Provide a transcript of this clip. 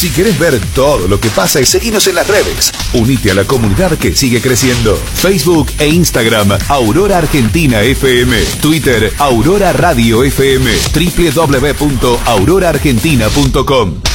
Si querés ver todo lo que pasa, seguinos en las redes. Unite a la comunidad que sigue creciendo. Facebook e Instagram, Aurora Argentina FM. Twitter, Aurora Radio FM. www.auroraargentina.com.